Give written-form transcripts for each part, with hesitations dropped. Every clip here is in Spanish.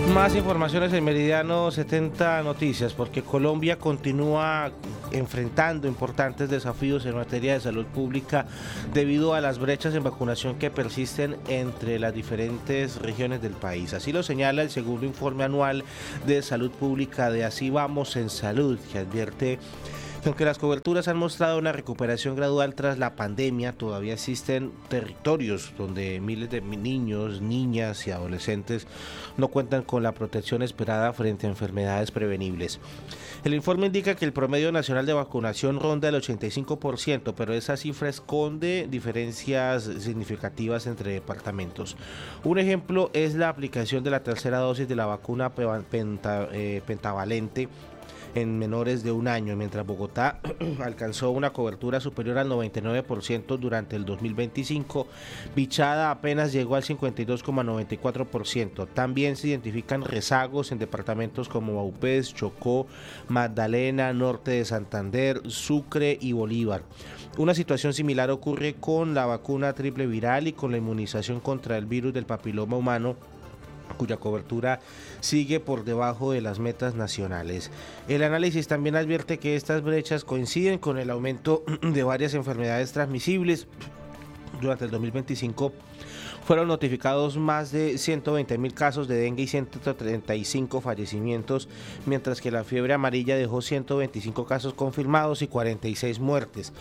Más informaciones en Meridiano 70 Noticias, porque Colombia continúa enfrentando importantes desafíos en materia de salud pública debido a las brechas en vacunación que persisten entre las diferentes regiones del país. Así lo señala el segundo informe anual de salud pública de Así Vamos en Salud, que advierte que aunque las coberturas han mostrado una recuperación gradual tras la pandemia, todavía existen territorios donde miles de niños, niñas y adolescentes no cuentan con la protección esperada frente a enfermedades prevenibles. El informe indica que el promedio nacional de vacunación ronda el 85%, pero esa cifra esconde diferencias significativas entre departamentos. Un ejemplo es la aplicación de la tercera dosis de la vacuna pentavalente en menores de un año, mientras Bogotá alcanzó una cobertura superior al 99% durante el 2025, Bichada apenas llegó al 52,94%. También se identifican rezagos en departamentos como Vaupés, Chocó, Magdalena, Norte de Santander, Sucre y Bolívar. Una situación similar ocurre con la vacuna triple viral y con la inmunización contra el virus del papiloma humano, cuya cobertura sigue por debajo de las metas nacionales. El análisis también advierte que estas brechas coinciden con el aumento de varias enfermedades transmisibles. Durante el 2025 fueron notificados más de 120.000 casos de dengue y 135 fallecimientos, mientras que la fiebre amarilla dejó 125 casos confirmados y 46 muertes.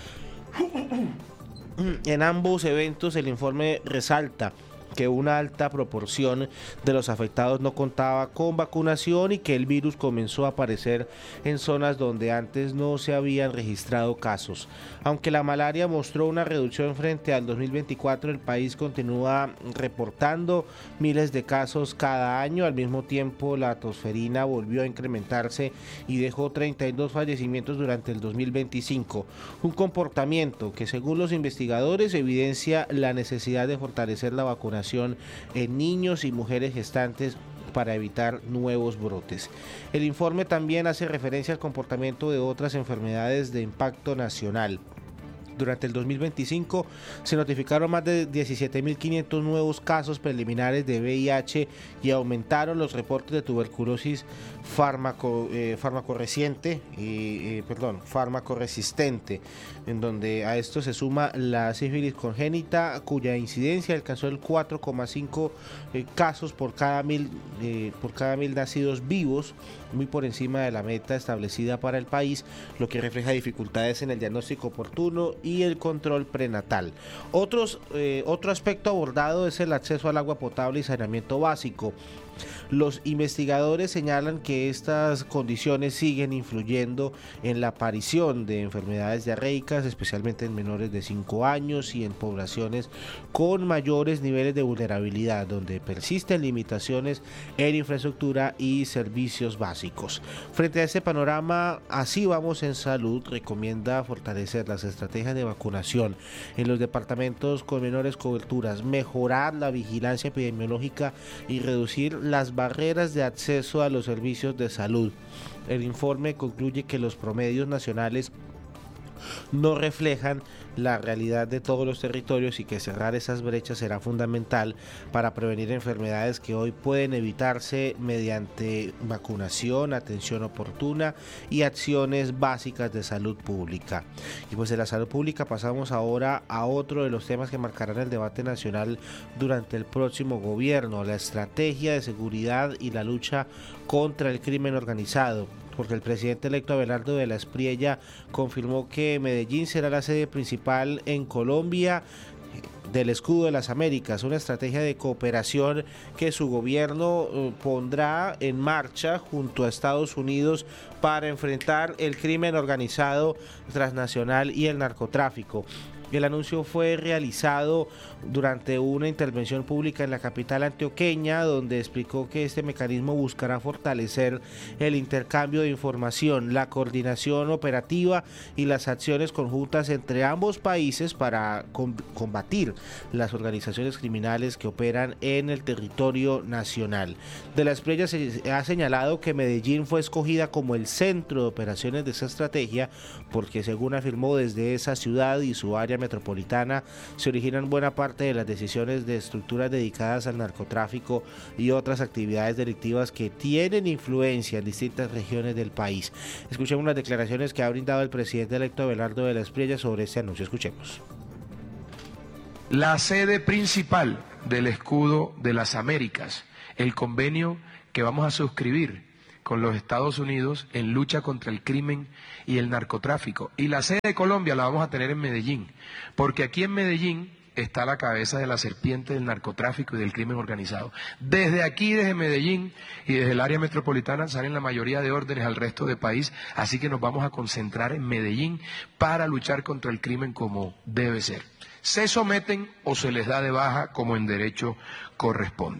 En ambos eventos el informe resalta que una alta proporción de los afectados no contaba con vacunación y que el virus comenzó a aparecer en zonas donde antes no se habían registrado casos. Aunque la malaria mostró una reducción frente al 2024, el país continúa reportando miles de casos cada año. Al mismo tiempo, la tosferina volvió a incrementarse y dejó 32 fallecimientos durante el 2025. Un comportamiento que, según los investigadores, evidencia la necesidad de fortalecer la vacunación en niños y mujeres gestantes para evitar nuevos brotes. El informe también hace referencia al comportamiento de otras enfermedades de impacto nacional. Durante el 2025 se notificaron más de 17.500 nuevos casos preliminares de VIH y aumentaron los reportes de tuberculosis fármaco-resistente, en donde a esto se suma la sífilis congénita, cuya incidencia alcanzó el 4,5 casos por cada mil nacidos vivos, muy por encima de la meta establecida para el país, lo que refleja dificultades en el diagnóstico oportuno y el control prenatal. Otro aspecto abordado es el acceso al agua potable y saneamiento básico. Los investigadores señalan que estas condiciones siguen influyendo en la aparición de enfermedades diarreicas, especialmente en menores de 5 años y en poblaciones con mayores niveles de vulnerabilidad, donde persisten limitaciones en infraestructura y servicios básicos. Frente a este panorama, Así Vamos en Salud recomienda fortalecer las estrategias de vacunación en los departamentos con menores coberturas, mejorar la vigilancia epidemiológica y reducir las barreras de acceso a los servicios de salud. El informe concluye que los promedios nacionales no reflejan la realidad de todos los territorios y que cerrar esas brechas será fundamental para prevenir enfermedades que hoy pueden evitarse mediante vacunación, atención oportuna y acciones básicas de salud pública. Y pues de la salud pública pasamos ahora a otro de los temas que marcarán el debate nacional durante el próximo gobierno: la estrategia de seguridad y la lucha contra el crimen organizado, porque el presidente electo Abelardo de la Espriella confirmó que Medellín será la sede principal en Colombia del Escudo de las Américas, una estrategia de cooperación que su gobierno pondrá en marcha junto a Estados Unidos para enfrentar el crimen organizado transnacional y el narcotráfico. El anuncio fue realizado durante una intervención pública en la capital antioqueña, donde explicó que este mecanismo buscará fortalecer el intercambio de información, la coordinación operativa y las acciones conjuntas entre ambos países para combatir las organizaciones criminales que operan en el territorio nacional. De la Espriella se ha señalado que Medellín fue escogida como el centro de operaciones de esa estrategia porque, según afirmó, desde esa ciudad y su área metropolitana se originan buena parte de las decisiones de estructuras dedicadas al narcotráfico y otras actividades delictivas que tienen influencia en distintas regiones del país. Escuchemos las declaraciones que ha brindado el presidente electo Abelardo de la Espriella sobre este anuncio. Escuchemos. La sede principal del Escudo de las Américas, el convenio que vamos a suscribir con los Estados Unidos en lucha contra el crimen y el narcotráfico. Y la sede de Colombia la vamos a tener en Medellín, porque aquí en Medellín está la cabeza de la serpiente del narcotráfico y del crimen organizado. Desde aquí, desde Medellín y desde el área metropolitana salen la mayoría de órdenes al resto del país, así que nos vamos a concentrar en Medellín para luchar contra el crimen como debe ser. Se someten o se les da de baja como en derecho corresponde.